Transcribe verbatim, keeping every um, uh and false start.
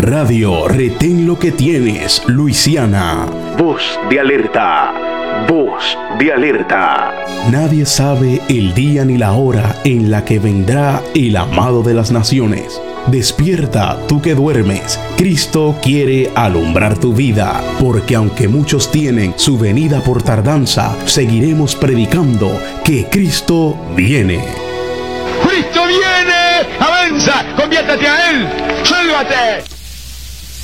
Radio Retén lo que tienes, Luisiana. Voz de alerta. Voz de alerta. Nadie sabe el día ni la hora en la que vendrá el amado de las naciones. Despierta, tú que duermes. Cristo quiere alumbrar tu vida, porque aunque muchos tienen su venida por tardanza, seguiremos predicando que Cristo viene. ¡Cristo viene! ¡Avanza! ¡Conviértete a Él! ¡Sálvate!